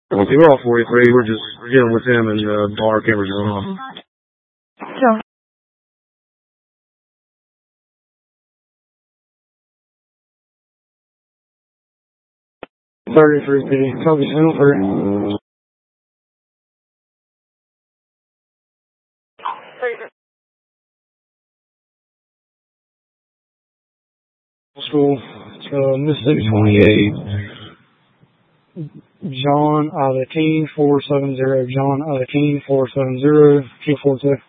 We're all 43. We're just dealing with him and bar cameras going off. So. 33 PD. Copy, Channel 3. School, Mississippi 28. John Alatine 470. John Alatine 470. 242.